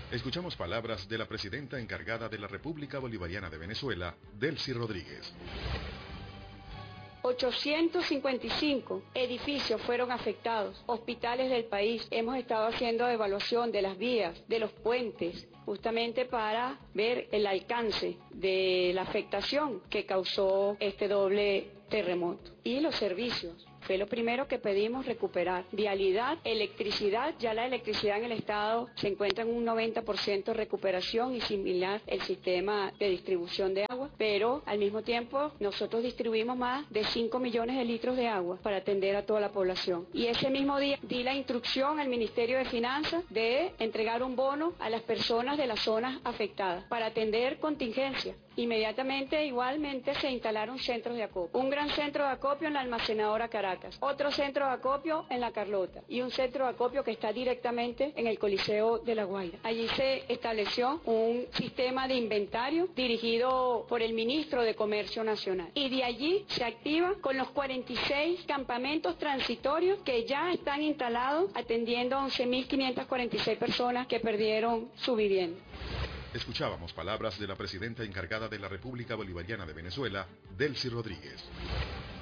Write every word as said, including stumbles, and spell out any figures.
Escuchamos palabras de la presidenta encargada de la República Bolivariana de Venezuela, Delcy Rodríguez. ochocientos cincuenta y cinco edificios fueron afectados, hospitales del país. Hemos estado haciendo evaluación de las vías, de los puentes, justamente para ver el alcance de la afectación que causó este doble terremoto. Y los servicios. Fue lo primero que pedimos recuperar. Vialidad, electricidad, ya la electricidad en el estado se encuentra en un noventa por ciento de recuperación y similar el sistema de distribución de agua, pero al mismo tiempo nosotros distribuimos más de cinco millones de litros de agua para atender a toda la población. Y ese mismo día di la instrucción al Ministerio de Finanzas de entregar un bono a las personas de las zonas afectadas para atender contingencias. Inmediatamente, igualmente, se instalaron centros de acopio. Un gran centro de acopio en la almacenadora Caracas, otro centro de acopio en la Carlota y un centro de acopio que está directamente en el Coliseo de La Guaira. Allí se estableció un sistema de inventario dirigido por el ministro de Comercio Nacional. Y de allí se activa con los cuarenta y seis campamentos transitorios que ya están instalados atendiendo a once mil quinientas cuarenta y seis personas que perdieron su vivienda. Escuchábamos palabras de la presidenta encargada de la República Bolivariana de Venezuela, Delcy Rodríguez.